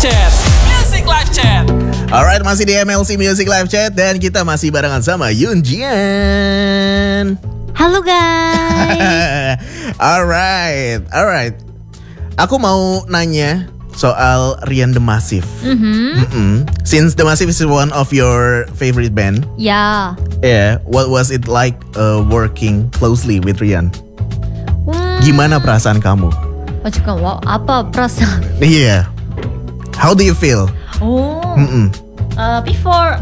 Chat. Music Live Chat. Alright, masih di MLC Music Live Chat dan kita masih barengan sama Yoon Jian. Halo guys. Alright. Aku mau nanya soal Rian The Massive. Since The Massive is one of your favorite band, Ya. what was it like working closely with Rian? Gimana perasaan kamu? 잠깐, apa perasaan? Iya. How do you feel? Before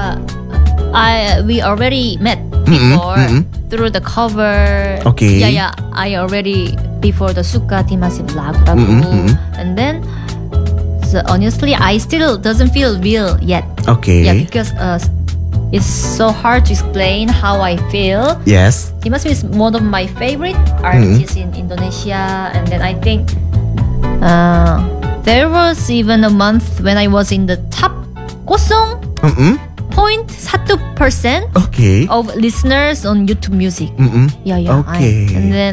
we already met before through the cover. Okay. Yeah. I already before the Suka di Massive lagu라고. And then so honestly, I still doesn't feel real yet. Okay. Yeah, because it's so hard to explain how I feel. Yes. He must be one of my favorite artists in Indonesia, and then I think there was even a month when I was in the top 0.1% Okay. of listeners on YouTube Music. Yeah. Okay. And then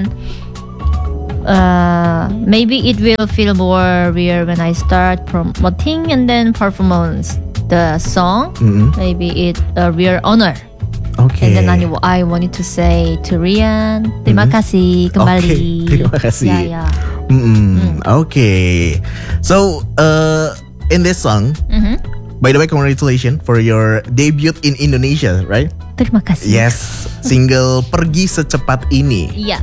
maybe it will feel more real when I start promoting and then performance the song. Maybe it a real honor. Okay. And then I wanted to say to Rian, terima kasih kembali. Okay, terima kasih. Yeah. Okay. So, in this song, by the way, congratulations for your debut in Indonesia, right? Terima kasih. Yes, single Pergi Secepat Ini. Yeah.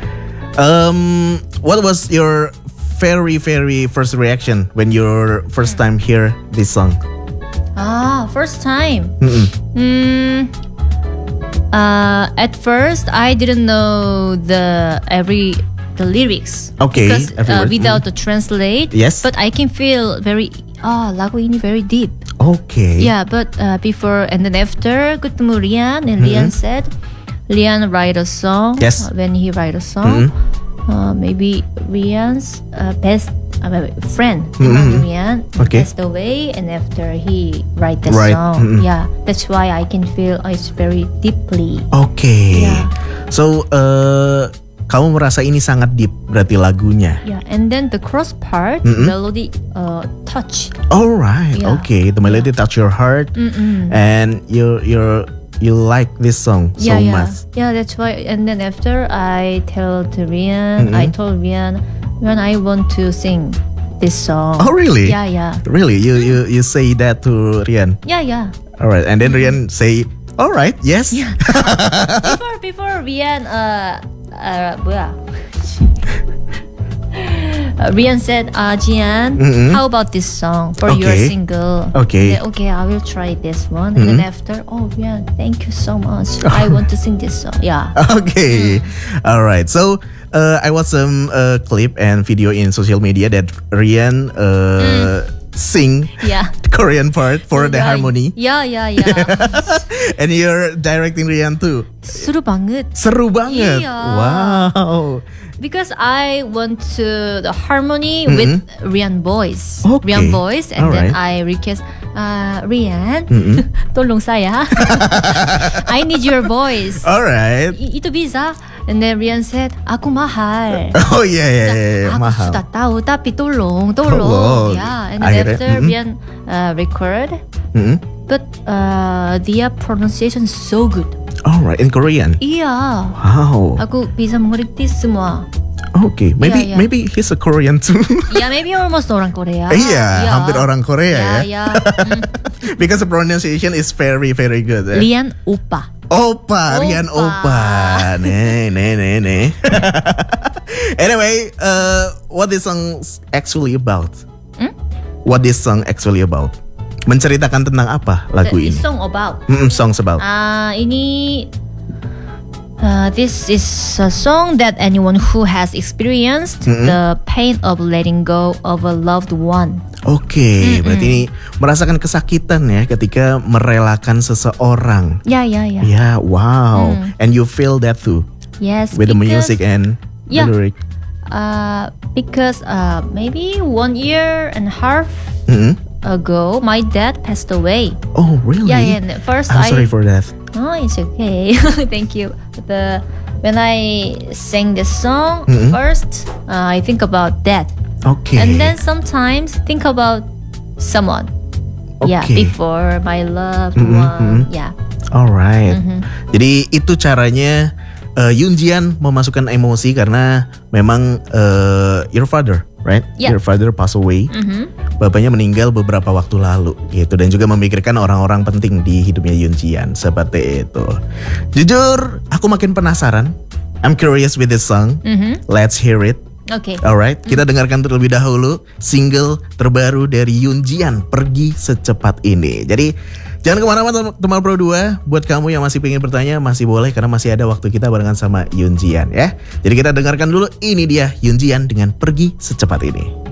What was your very first reaction when you first time hear this song? First time. At first, I didn't know the lyrics. Okay, Because every word. without the translate. Yes. But I can feel lagu ini very deep. Okay. Yeah, but before and then after ketemu Rian and Rian said Rian write a song. Yes. When he write a song, maybe Rian's best friend Rian Okay. passed away, and after he write the Right. song, yeah, that's why I can feel it's very deeply. Okay. Yeah. So, kamu merasa ini sangat deep berarti lagunya. Yeah, and then the cross part melody touch. Alright. Yeah. Okay. The melody touch your heart, and you like this song so much. Yeah, that's why. And then after I tell to Rian, I told Rian, when I want to sing this song. Oh, really? Yeah. Really? You say that to Rian? Yeah. Alright. And then Rian say, alright, yes. Before Rian, Rian said, Jian, how about this song for your Okay. single? Okay. Okay, I will try this one. And then after, Rian, thank you so much. I want to sing this song. Yeah. Okay. Alright. So, I watched some clip and video in social media that Rian sing Yeah. the Korean part for the harmony. Yeah. And you're directing Rian too. Seru banget. Seru banget. Iya. Wow. Because I want to the harmony with Rian voice. Okay. Rian voice, and then Alright. I request Rian, tolong saya. I need your voice. Alright. Itu bisa. And then Rian said, aku mahal. Oh yeah. Aku Mahal. sudah tahu, tapi tolong. Tolong. Yeah. And then Akhirnya, after Rian record, but their pronunciation is so good. Alright. In Korean. Iya. Wow. Aku bisa mengerti semua. Okay. Maybe Yeah. maybe he's a Korean too. Yeah, maybe almost orang Korea. Iya, hampir orang Korea ya. Yeah. Because the pronunciation is very good. Eh? Rian Upa. Opa, Rian Opa. Nih. Anyway, what this song actually about? What this song actually about? Menceritakan tentang apa lagu The ini? song about. Songs about. Ini this is a song that anyone who has experienced the pain of letting go of a loved one. Oke, berarti ini merasakan kesakitan ya ketika merelakan seseorang. Yeah. Ya, wow. And you feel that too Yes. with the because- music and Yeah. the lyric. Because maybe 1.5 years ago, my dad passed away. Oh, really? Yeah. And first I'm sorry for that. Oh, it's okay. Thank you. When I sang this song, first I think about that. Okay. And then sometimes think about someone. Yeah, Okay. before my loved one. Yeah. Alright. Jadi itu caranya Yoonjian memasukkan emosi karena memang your father, right? Yeah. Your father passed away. Bapaknya meninggal beberapa waktu lalu gitu, dan juga memikirkan orang-orang penting di hidupnya Yoonjian seperti itu. Jujur, aku makin penasaran. I'm curious with this song. Let's hear it. Okay. Alright, kita dengarkan terlebih dahulu single terbaru dari Yoonjian, Pergi Secepat Ini. Jadi jangan kemana-mana teman Pro 2. Buat kamu yang masih pengen bertanya, masih boleh karena masih ada waktu kita barengan sama Yoonjian ya. Jadi kita dengarkan dulu, ini dia Yoonjian dengan Pergi Secepat Ini.